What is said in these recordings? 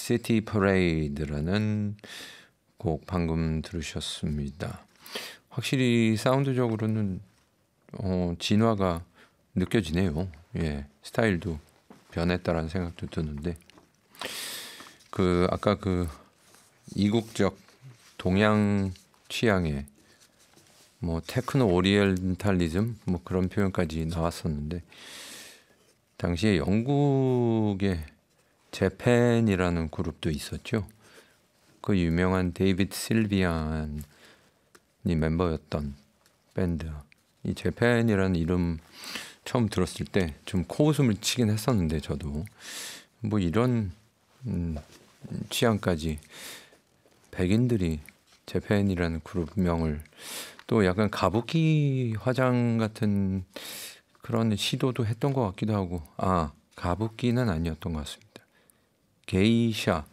City Parade라는 곡 방금 들으셨습니다. 확실히 사운드적으로는 진화가 느껴지네요. 예, 스타일도 변했다라는 생각도 드는데 아까 이국적 동양 취향의 테크노 오리엔탈리즘 그런 표현까지 나왔었는데 당시에 영국의 재팬이라는 그룹도 있었죠. 그 유명한 데이비드 실비안이 멤버였던 밴드. 이 재팬이라는 이름 처음 들었을 때 좀 코웃음을 치긴 했었는데 저도 이런 취향까지 백인들이 재팬이라는 그룹명을 또 약간 가부키 화장 같은 그런 시도도 했던 것 같기도 하고 가부키는 아니었던 것 같습니다. 게이샤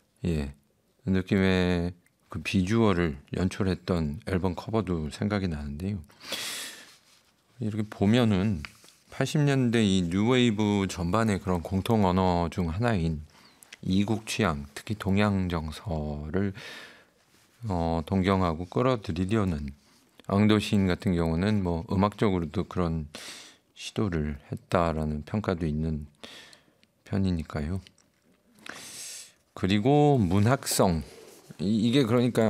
느낌의 그 비주얼을 연출했던 앨범 커버도 생각이 나는데요. 이렇게 보면은 80년대 이 뉴웨이브 전반의 그런 공통 언어 중 하나인 이국 취향, 특히 동양 정서를 동경하고 끌어들이려는 앙도신 같은 경우는 음악적으로도 그런 시도를 했다라는 평가도 있는 편이니까요. 그리고 문학성 이게 그러니까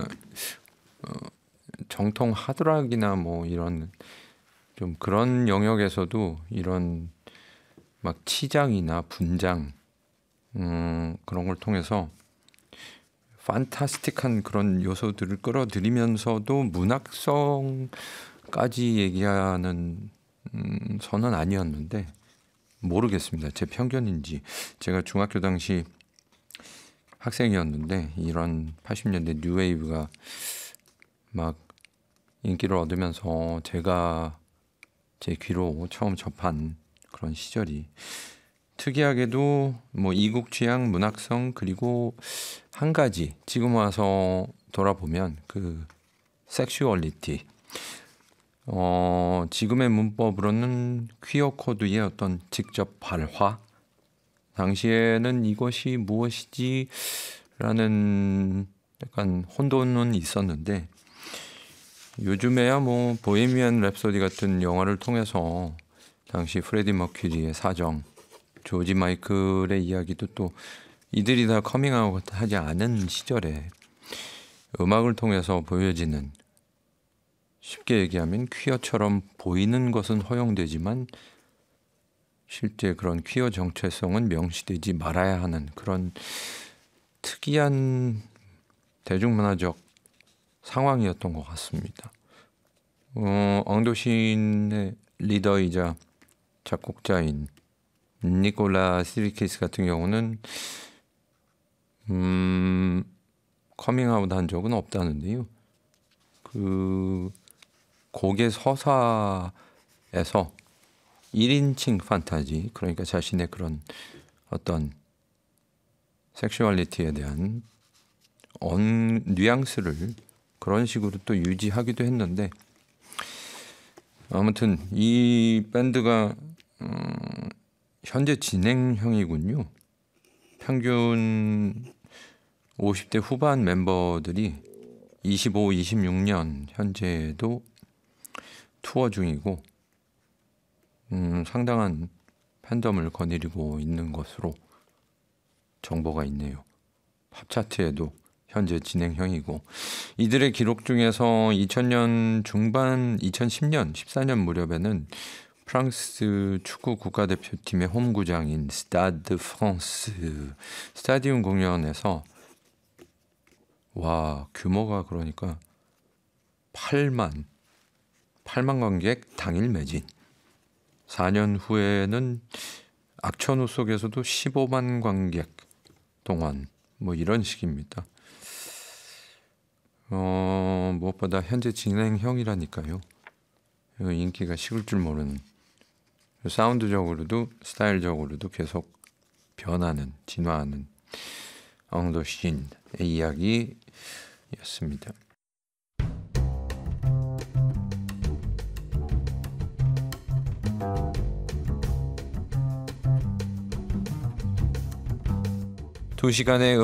정통 하드락이나 이런 좀 그런 영역에서도 이런 막 치장이나 분장 그런 걸 통해서 판타스틱한 그런 요소들을 끌어들이면서도 문학성까지 얘기하는 선은 아니었는데 모르겠습니다. 제 편견인지. 제가 중학교 당시 학생이었는데 이런 80년대 뉴웨이브가 막 인기를 얻으면서 제가 제 귀로 처음 접한 그런 시절이 특이하게도 이국 취향, 문학성 그리고 한 가지 지금 와서 돌아보면 섹슈얼리티 지금의 문법으로는 퀴어 코드의 어떤 직접 발화 당시에는 이것이 무엇이지 라는 약간 혼돈은 있었는데 요즘에야 보헤미안 랩소디 같은 영화를 통해서 당시 프레디 머큐리의 사정 조지 마이클의 이야기도 또 이들이 다 커밍아웃 하지 않은 시절에 음악을 통해서 보여지는 쉽게 얘기하면 퀴어처럼 보이는 것은 허용되지만 실제 그런 퀴어 정체성은 명시되지 말아야 하는 그런 특이한 대중문화적 상황이었던 것 같습니다. 앙도신의 리더이자 작곡자인 니콜라 시리키스 같은 경우는 커밍아웃 한 적은 없다는데요. 곡의 서사에서 1인칭 판타지 그러니까 자신의 그런 어떤 섹슈얼리티에 대한 뉘앙스를 그런 식으로 또 유지하기도 했는데 아무튼 이 밴드가 현재 진행형이군요. 평균 50대 후반 멤버들이 25, 26년 현재도 투어 중이고 상당한 팬덤을 거느리고 있는 것으로 정보가 있네요. 팝 차트에도 현재 진행형이고 이들의 기록 중에서 2000년 중반 2010년 14년 무렵에는 프랑스 축구 국가대표팀의 홈구장인 스타드 프랑스 스타디움 공연에서 규모가 그러니까 8만 관객 당일 매진 4년 후에는 악천후 속에서도 15만 관객 동원 이런 식입니다. 무엇보다 현재 진행형이라니까요. 인기가 식을 줄 모르는 사운드적으로도 스타일적으로도 계속 변하는 진화하는 앙도신의 이야기였습니다. 두 시간의